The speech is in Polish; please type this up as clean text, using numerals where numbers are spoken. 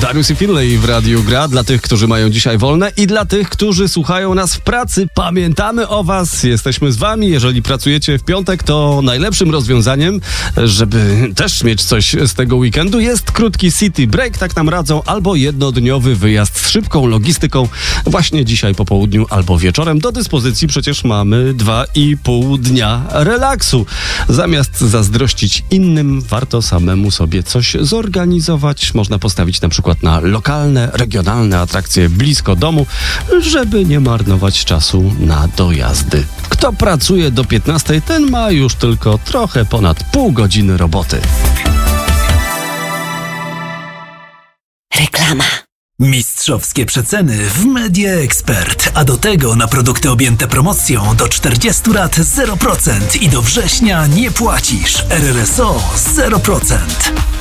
Darius i Finlay w Radiu Gra. Dla tych, którzy mają dzisiaj wolne i dla tych, którzy słuchają nas w pracy. Pamiętamy o was, jesteśmy z wami. Jeżeli pracujecie w piątek, to najlepszym rozwiązaniem, żeby też mieć coś z tego weekendu, jest krótki city break, tak nam radzą, albo jednodniowy wyjazd z szybką logistyką właśnie dzisiaj po południu albo wieczorem. Do dyspozycji przecież mamy 2,5 dnia relaksu. Zamiast zazdrościć innym, warto samemu sobie coś zorganizować. Można postawić na przykład na lokalne, regionalne atrakcje blisko domu, żeby nie marnować czasu na dojazdy. Kto pracuje do 15, ten ma już tylko trochę ponad pół godziny roboty. Reklama. Mistrzowskie przeceny w Media Expert, a do tego na produkty objęte promocją do 40 lat 0% i do września nie płacisz. RRSO 0%.